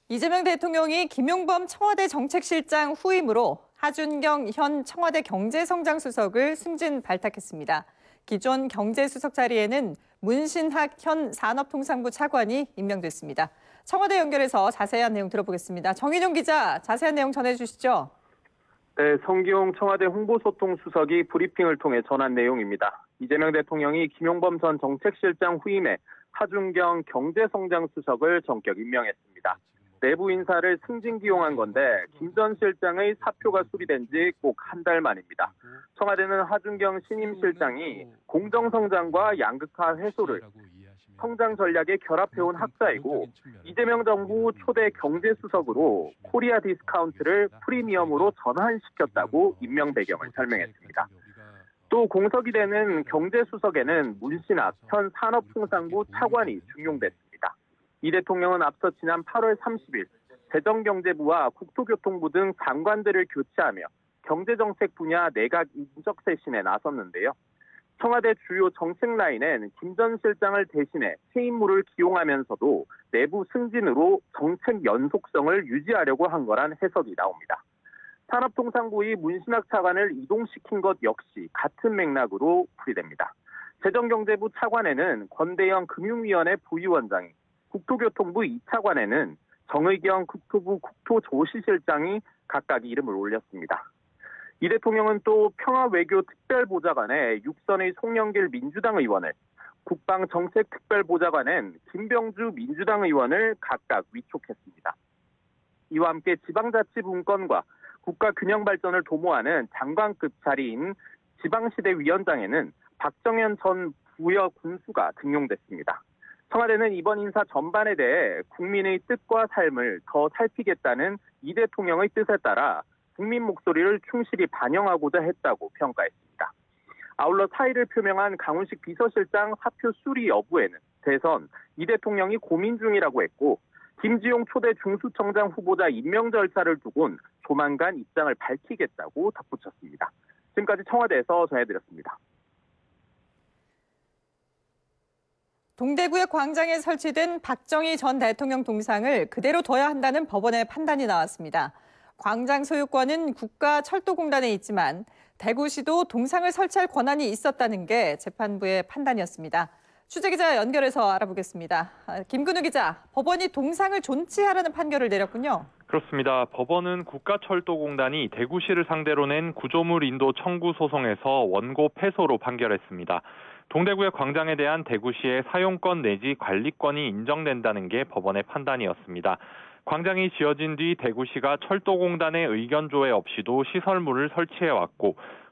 이재명 대통령이 김용범 청와대 정책실장 후임으로 하준경 현 청와대 경제성장수석을 승진 발탁했습니다. 기존 경제수석 자리에는 문신학 현 산업통상부 차관이 임명됐습니다. 청와대 연결해서 자세한 내용 들어보겠습니다. 정인용 기자, 자세한 내용 전해주시죠. 네, 성기용 청와대 홍보소통수석이 브리핑을 통해 전한 내용입니다. 이재명 대통령이 김용범 전 정책실장 후임에 하준경 경제성장수석을 전격 임명했습니다. 내부 인사를 승진 기용한 건데 김 전 실장의 사표가 수리된 지 꼭 한 달 만입니다. 청와대는 하준경 신임 실장이 공정성장과 양극화 해소를 성장 전략에 결합해온 학자이고 이재명 정부 초대 경제수석으로 코리아 디스카운트를 프리미엄으로 전환시켰다고 임명 배경을 설명했습니다. 또 공석이 되는 경제수석에는 문신학 현 산업통상부 차관이 중용됐습니다. 이 대통령은 앞서 지난 8월 30일 재정경제부와 국토교통부 등 장관들을 교체하며 경제정책 분야 내각 인적쇄신에 나섰는데요. 청와대 주요 정책 라인엔 김 전 실장을 대신해 새 인물을 기용하면서도 내부 승진으로 정책 연속성을 유지하려고 한 거란 해석이 나옵니다. 산업통상부의 문신학 차관을 이동시킨 것 역시 같은 맥락으로 풀이됩니다. 재정경제부 차관에는 권대영 금융위원회 부위원장이, 국토교통부 2차관에는 정의경 국토부 국토조시실장이 각각 이름을 올렸습니다. 이 대통령은 또 평화외교특별보좌관에 육선의 송영길 민주당 의원을, 국방정책특별보좌관엔 김병주 민주당 의원을 각각 위촉했습니다. 이와 함께 지방자치분권과 국가균형발전을 도모하는 장관급 자리인 지방시대위원장에는 박정현 전 부여군수가 등용됐습니다. 청와대는 이번 인사 전반에 대해 국민의 뜻과 삶을 더 살피겠다는 이 대통령의 뜻에 따라 국민 목소리를 충실히 반영하고자 했다고 평가했습니다. 아울러 사의를 표명한 강훈식 비서실장 사표 수리 여부에는 대선 이 대통령이 고민 중이라고 했고, 김지용 초대 중수청장 후보자 임명 절차를 두곤 조만간 입장을 밝히겠다고 덧붙였습니다. 지금까지 청와대에서 전해드렸습니다. 동대구의 광장에 설치된 박정희 전 대통령 동상을 그대로 둬야 한다는 법원의 판단이 나왔습니다. 광장 소유권은 국가철도공단에 있지만 대구시도 동상을 설치할 권한이 있었다는 게 재판부의 판단이었습니다. 취재기자 연결해서 알아보겠습니다. 김근우 기자, 법원이 동상을 존치하라는 판결을 내렸군요. 그렇습니다. 법원은 국가철도공단이 대구시를 상대로 낸 구조물 인도 청구 소송에서 원고 패소로 판결했습니다. 동대구의 광장에 대한 대구시의 사용권 내지 관리권이 인정된다는 게 법원의 판단이었습니다. 광장이 지어진 뒤 대구시가 철도공단의 의견 조회 없이도 시설물을 설치해왔고